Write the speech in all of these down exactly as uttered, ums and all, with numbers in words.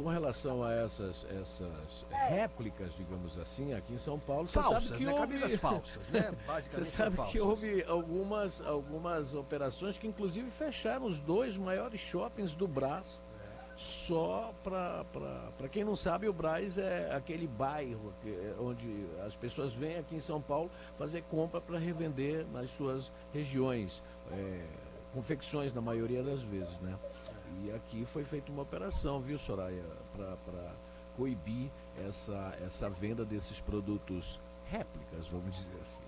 com relação a essas, essas réplicas, digamos assim, aqui em São Paulo, você Falsas, sabe que né? houve... Camisas falsas, né? Você Basicamente sabe são que falsas. houve algumas, algumas operações que inclusive fecharam os dois maiores shoppings do Brás. Só para quem não sabe, o Brás é aquele bairro que, onde as pessoas vêm aqui em São Paulo fazer compra para revender nas suas regiões, é, confecções na maioria das vezes, né? E aqui foi feita uma operação, viu, Soraya, para coibir essa, essa venda desses produtos réplicas, vamos dizer assim.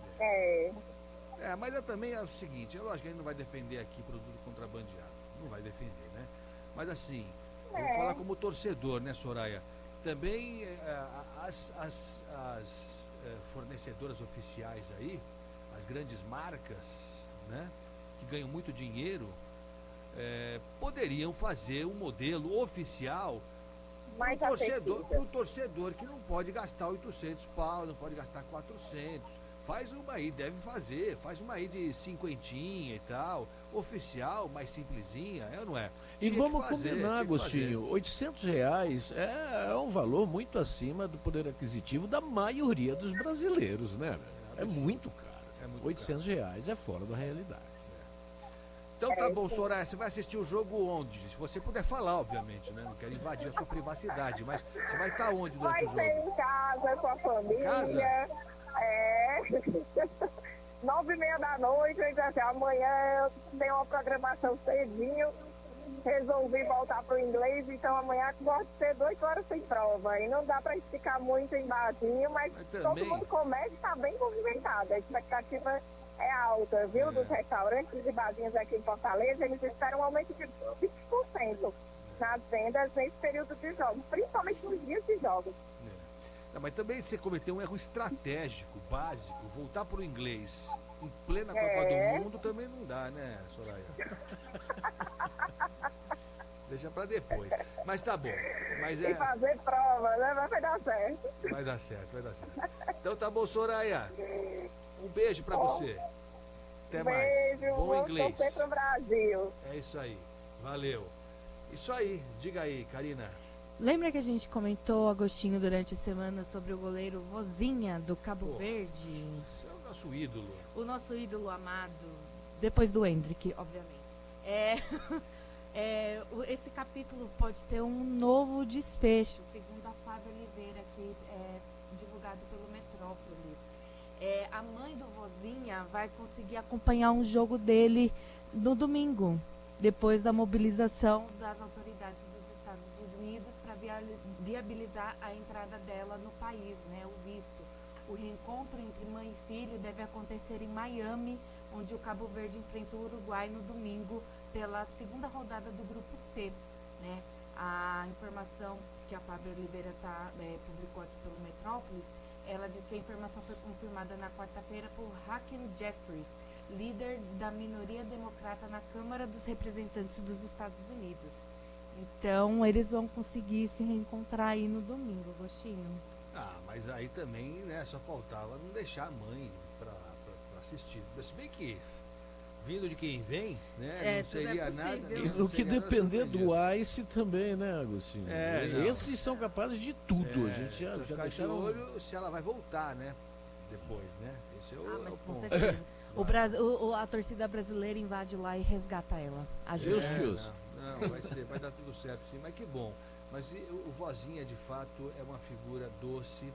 É. É, mas é também é o seguinte, eu acho que a gente não vai defender aqui produto contrabandeado, não vai defender, né? Mas assim, eu vou É. falar como torcedor, né, Soraya? Também é, as, as, as é, fornecedoras oficiais aí, as grandes marcas, né, que ganham muito dinheiro, é, poderiam fazer um modelo oficial para o Mais torcedor, acessível. pro torcedor que não pode gastar oitocentos pau, não pode gastar quatrocentos. Faz uma aí, deve fazer, faz uma aí de cinquentinha e tal, oficial, mais simplesinha, é ou não é? E Tinha que vamos fazer, combinar, tinha que Agostinho, oitocentos reais é, é um valor muito acima do poder aquisitivo da maioria dos brasileiros, né? velho? É, absurdo. muito caro. É muito oitocentos reais é fora da realidade. Então tá bom, Soraya, você vai assistir o jogo onde? Se você puder falar, obviamente, né? Não quero invadir a sua privacidade, mas você vai estar onde durante Vai o ser jogo? em casa, com a família. Casa? É. Nove e meia da noite, eu disse assim, amanhã eu tenho uma programação cedinho, resolvi voltar pro inglês, então amanhã gosto de ser duas horas sem prova. E não dá pra esticar muito em barzinho, mas, Mas todo também- mundo começa e tá bem movimentado. A expectativa é alta, viu? É. Dos restaurantes e barzinhos aqui em Fortaleza, eles esperam um aumento de vinte por cento nas vendas nesse período de jogos, principalmente nos dias de jogos. É. Não, mas também você cometeu um erro estratégico, básico, voltar pro inglês em plena Copa É. do Mundo também não dá, né, Soraya? Deixa pra depois. Mas tá bom. Mas E é. fazer prova, né? Mas vai dar certo. Vai dar certo, vai dar certo. Então tá bom, Soraya. Um beijo pra Bom. você. Até Beijo, mais. Bom vamos inglês. torcer pro Brasil. É isso aí. Valeu. Isso aí. Diga aí, Karina. Lembra que a gente comentou, Agostinho, durante a semana sobre o goleiro Vozinha, do Cabo Pô. Verde? Você é o nosso ídolo. O nosso ídolo amado, depois do Hendrick, obviamente. É, é, o- esse capítulo pode ter um novo desfecho, segundo a Fábio Oliveira, que é divulgado pelo Metrópolis. É, a mãe do Vozinha vai conseguir acompanhar um jogo dele no domingo, depois da mobilização das autoridades dos Estados Unidos para viabilizar a entrada dela no país, né, o visto. O reencontro entre mãe e filho deve acontecer em Miami, onde o Cabo Verde enfrenta o Uruguai no domingo pela segunda rodada do Grupo C. Né? A informação que a Fábio Oliveira tá, é, publicou aqui pelo Metrópolis, ela diz que a informação foi confirmada na quarta-feira por Hakeem Jeffries, líder da minoria democrata na Câmara dos Representantes dos Estados Unidos. Então, eles vão conseguir se reencontrar aí no domingo, Agostinho. Ah, mas aí também, né, só faltava não deixar a mãe pra, pra, pra assistir. Se bem que, vindo de quem vem, né, É, não tudo é seria possível. nada. E não no que seria nada depender do surpreendente. Ice também, né, Agostinho? É, não. Esses são capazes de tudo. É, a gente já, precisa já ficar deixaram... de olho se ela vai voltar, né, depois, né? Esse é o, Ah, é mas o com ponto. certeza. O Bras... o, o- a torcida brasileira invade lá e resgata ela. Ajuda. Deus te ouça. Não, não, vai ser, vai dar tudo certo sim, mas que bom. Mas e, o, o Vozinha, de fato, é uma figura doce,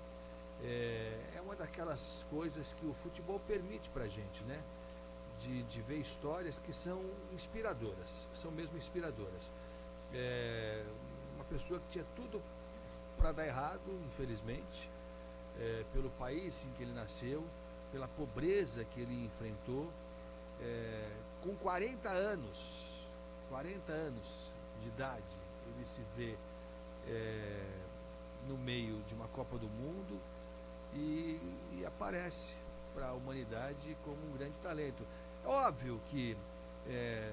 é, é uma daquelas coisas que o futebol permite pra gente, né? De, de ver histórias que são inspiradoras, são mesmo inspiradoras. É, uma pessoa que tinha tudo para dar errado, infelizmente, é, pelo país em que ele nasceu, pela pobreza que ele enfrentou, é, com quarenta anos, quarenta anos de idade, ele se vê é, no meio de uma Copa do Mundo e, e aparece para a humanidade como um grande talento. É óbvio que é,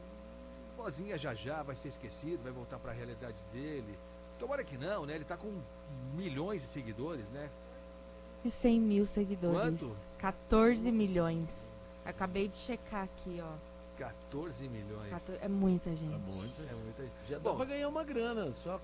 Vozinha já já vai ser esquecido, vai voltar para a realidade dele. Tomara que não, né? Ele está com milhões de seguidores, né? E cem mil seguidores. Quanto? quatorze milhões. Acabei de checar aqui, ó. quatorze milhões. quatorze É muita gente. Tá muito. É muita... Já dá Bom, pra ganhar uma grana, só